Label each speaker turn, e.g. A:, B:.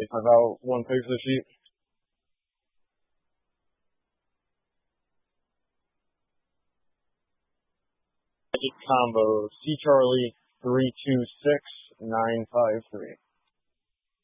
A: About one page of the sheet. Combo C Charlie 326953.